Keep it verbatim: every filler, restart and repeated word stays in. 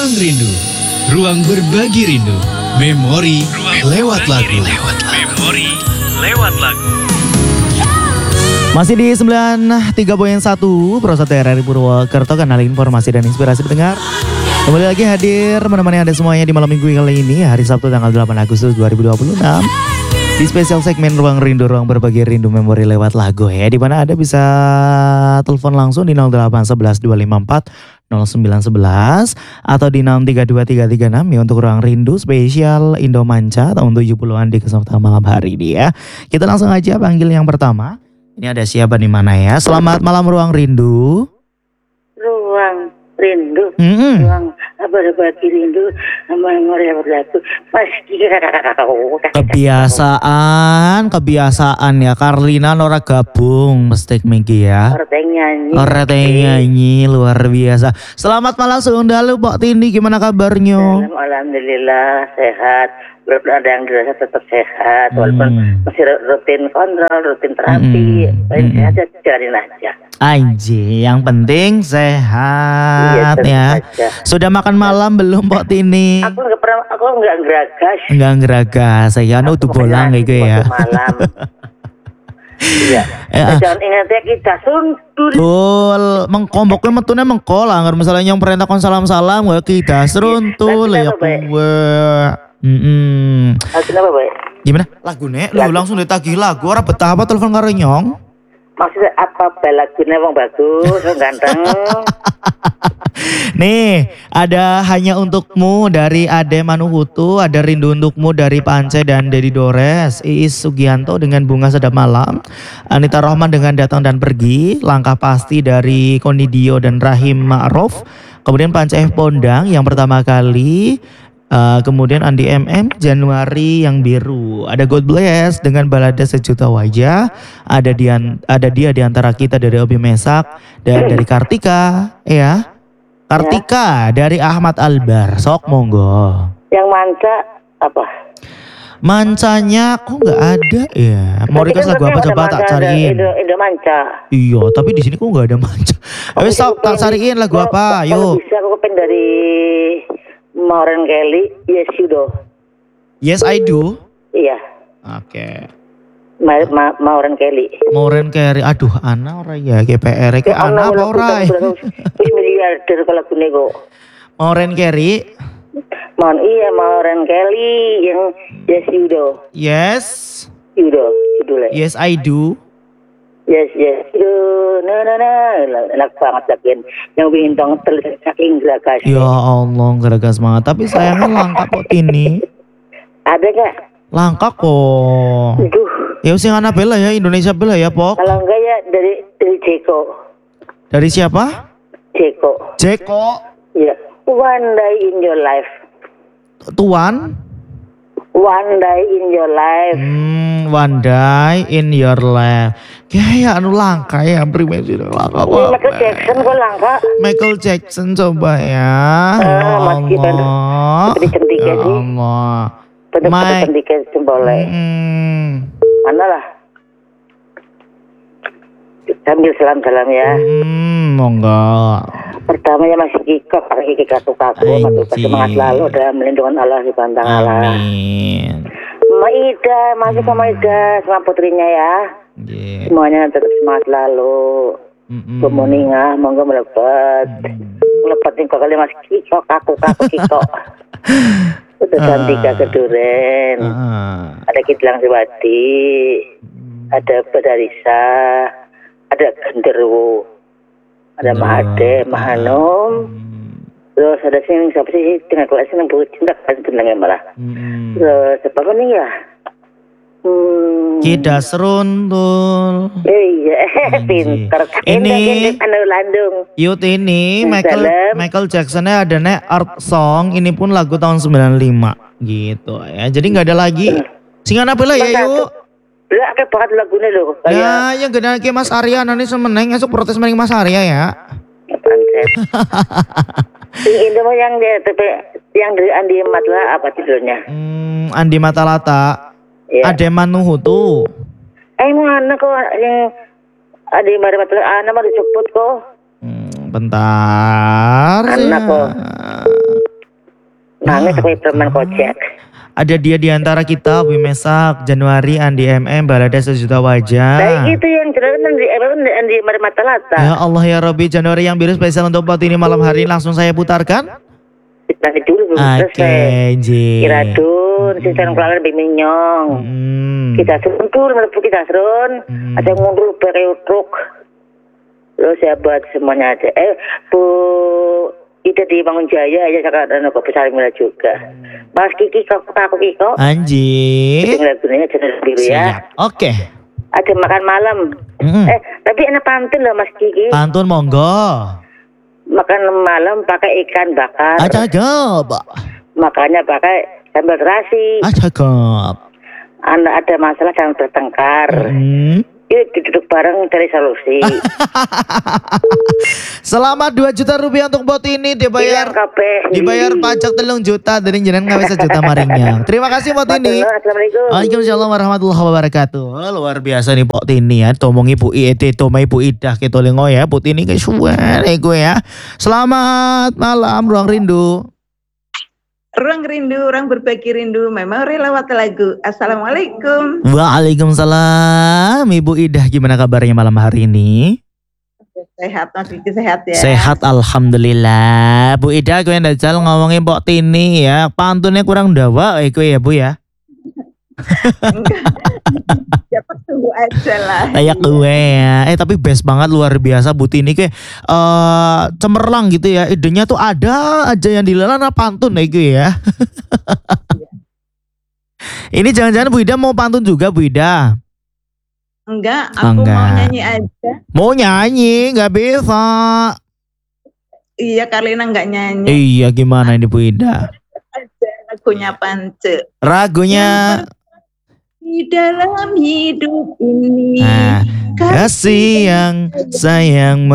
Ruang Rindu, ruang berbagi rindu, memori ruang lewat lagu. Lewat memori lewat lagu. Masih di sembilan tiga koma satu Prosat R R I Purwokerto, kanal informasi dan inspirasi pendengar. Kembali lagi hadir menemani Anda semuanya di malam minggu kali ini, hari Sabtu tanggal delapan Agustus dua ribu dua puluh enam. Di spesial segmen Ruang Rindu, ruang berbagi rindu memori lewat lagu ya. Di mana Anda bisa telepon langsung di nol delapan satu satu dua lima empat nol sembilan satu satu atau di enam tiga dua tiga tiga enam ya untuk Ruang Rindu spesial Indomanca tahun tujuh puluhan di kesempatan malam hari ini ya. Kita langsung aja panggil yang pertama. Ini ada siapa di mana ya? Selamat malam Ruang Rindu. Ruang Rindu. Mm-hmm. Ruang berbagi rindu memori berlaku. Mas Kebiasaan, kebiasaan ya. Karlina Nora gabung mesti Megi ya. Orang nyanyi. Orang nyanyi luar biasa. Selamat malam Seundalu Pak Tini, gimana kabarnya? Alhamdulillah sehat. Walaupun ada yang dirasa tetap sehat, walaupun Hmm. masih rutin kontrol, rutin terapi, Hmm. paling Hmm. sehat ya jalanin aja. Anji, yang penting sehat Iya, ya. tentu saja. Sudah makan malam belum Pak Tini? Aku nggak pernah, aku nggak geragas. Enggak ngeragas, saya anu tuh bolang Aku gitu ya. waktu malam. Iya. Eh, Jangan ingat ya kita suntur. Betul, mengkomboknya metune mengkol, anggar misalnya yang perintah kon salam-salam gak kita seruntul Lagu ya apa, Bay? kuwe. Mm-mm. Lagu apa, Bay? Gimana? Lagu nek lu Lagu. langsung ditagih lagu ora betah apa telepon karo nyong? Maksudnya apa Bay? Lagunya wong bagus, wong ganteng. Nih, ada Hanya Untukmu dari Ade Manuhutu, ada Rindu Untukmu dari Pance dan Dedi Dores, Iis Sugianto dengan Bunga Sedap Malam, Anita Rohman dengan Datang dan Pergi, Langkah Pasti dari Konidio dan Rahim Ma'ruf, kemudian Pance F Pondang yang pertama kali, uh, kemudian Andi M M, Januari yang Biru, ada God Bless dengan Balada Sejuta Wajah, ada Dian, ada dia di antara kita dari Obi Mesak dan dari Kartika, ya. Kartika dari Ahmad Albar, sok monggo. Yang manca apa? Mancanya kok nggak ada ya? Mau Tapi request kan lagu apa ada coba manca, tak ada cariin? Indo, Indo manca. Iya, tapi di sini kok nggak ada manca. Oh, Ayo sok tak pengen- cariin lagu kalau- apa? Kalau Yuk. bisa aku pengen dari Maureen Kelly, Yes You Do. Yes I do. Iya, Oke. Ma Ma Maureen Kelly. Maureen Carey, aduh Ana ora ya G P R ke Ana apa ora? Wis miliarder kalau aku nego. Maureen Carey. Mohon iya Maureen Kelly yang Yes You Do. Yes. You Do, judulnya. Yes I do. Yes, yes, you do. Na na na. Enak banget lagian. Yang bintang terlihat saking geragas. Ya Allah, geragas banget. Tapi sayangnya langka kok ini. Ada gak? Langka kok. Duh. Ya sing ana bela ya Indonesia bela ya Pok. Kalau enggak ya dari dari Jeko. Dari siapa? Jeko. Jeko. Ya. One day in your life. Tuan. One day in your life. Hmm, one day in your life. Kayak anu langka ya primasi langka. Ini Wah, Michael Jackson kok langka. Michael Jackson coba ya. Ah, Ya Mas Gibran. Allah. Seperti cantiknya Ya sih. Allah. Betul-betul Mike. cantiknya boleh. Hmm. Mana lah. Sambil salam-salam ya. Hmm, monggo. Pertama ya masih Kiko, pakai Kiki kaku kaku, masuk Anjir. semangat lalu dalam melindungi Allah subhanahu wa taala. Amin. Maida, masuk ke Maida sama putrinya ya. Yeah. Semuanya tetap semangat lalu. Mm-mm. Pemuningah, monggo melebat. Melebat nih kok kali masih Kiko, kaku kaku Kiko. Udah cantika keduren. Ah. Ada Kitlang Siwati, ada Badarisa, ada Genderuwo, ada Mahade, Mahanum. Hmm. Terus ada sing siapa sih dengan kelas yang bu cinta kan bilangnya malah. Mm-mm. Terus siapa nih ya? Hmm. Kita seruntul. Iya, Anjir. pinter. Ini- Ini anu Landung. Yut ini Michael Dalam. Michael Jacksonnya ada nih art song, ini pun lagu tahun sembilan puluh lima gitu ya. Jadi nggak ada lagi. Singan apa lah ya yuk. Lah kayak banget lagunya loh. Kayak Ya yang gede ke Mas Arya nanti semeneng esok protes meneng Mas Arya ya. Pantes. Sing itu mah yang dia tapi yang dari Andi Matla apa judulnya? Hmm, Andi Matalata. Ya. Ade Manuhutu. Eh mana kok yang Adi Matla anak mah disebut kok. Hmm, bentar. Anak ya. kok. Nangis aku preman kocek. Ada dia di antara kita, Bui Mesak, Januari, Andi M M, Balada Sejuta Wajah. Nah gitu yang jelas kan di di di mata lata. Ya Allah ya Rabbi, Januari yang biru spesial untuk pot ini malam hari ini langsung saya putarkan. Nanti dulu belum Oke, selesai. Ji. Iradun, si Sen Kelangan lebih minyong. Hmm. Kita sentur, melepuh kita serun. Hmm. Ada ngundur pakai truk. Lo saya buat semuanya aja. Eh, Bu Ida di Bangun Jaya aja sekarang aku besar mula juga. Mas Kiki kok aku Kiko. Anji. Tinggal lagunya channel biru ya. Siap. Oke. Ada makan malam. Mm. Eh, tapi enak pantun loh Mas Kiki. Pantun monggo. Makan malam pakai ikan bakar. Aja gob. Makanya pakai sambal terasi. Aja gob. Anda ada masalah jangan bertengkar. Hmm. Yuk duduk bareng cari solusi. Selamat dua juta rupiah untuk bot ini dibayar. Hilang kabeh. Dibayar pajak telung juta dari jenengan nggak bisa juta maringnya. Terima kasih bot ini. Assalamualaikum. Waalaikumsalam warahmatullahi wabarakatuh. Luar biasa nih bot ini ya. Tomongi Bu Iete, tomai Bu Idah kita lengo ya. Bot ini kayak suara gue ya. Selamat malam Ruang Rindu. Ruang rindu, orang berbagi rindu, memori lewat lagu. Assalamualaikum. Waalaikumsalam. Ibu Idah gimana kabarnya malam hari ini? Sehat, Mas Kiki sehat ya. Sehat alhamdulillah. Bu Idah gue dajal ngomongin Pok Tini ya. Pantunnya kurang dawa eh gue ya Bu ya. Enggak. Siapa tunggu aja lah. Kayak gue ya. Eh tapi best banget luar biasa Bu Tini kayak uh, cemerlang gitu ya. Idenya tuh ada aja yang dilalana pantun ya gue ya. Ini jangan-jangan Bu Ida mau pantun juga Bu Ida? Enggak, aku Enggak. mau nyanyi aja. Mau nyanyi nggak bisa. Iya, Karlina enggak nyanyi. Iya gimana ini Bu Ida? Aja lagunya Pance. Ragunya Di dalam hidup ini. nah, kasih yang sayang